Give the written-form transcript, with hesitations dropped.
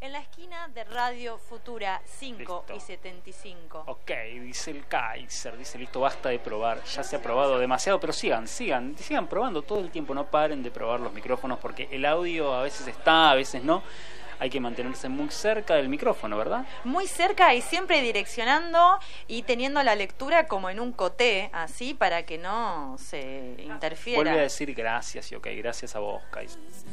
En la esquina de Radio Futura 5 Listo. y 75. Ok, dice el Kaiser, dice listo, basta de probar, ya se ha probado demasiado, pero sigan probando todo el tiempo, no paren de probar los micrófonos porque el audio a veces está, a veces no, hay que mantenerse muy cerca del micrófono, ¿verdad? Muy cerca y siempre direccionando y teniendo la lectura como en un coté, así para que no se interfiera. Vuelve a decir gracias y ok, gracias a vos, Kaiser.